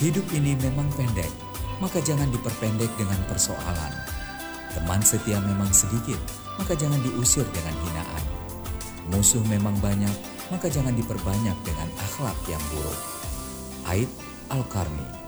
Hidup ini memang pendek, maka jangan diperpendek dengan persoalan. Teman setia memang sedikit, maka jangan diusir dengan hinaan. Musuh memang banyak, maka jangan diperbanyak dengan akhlak yang buruk. Aid Al-Qarni.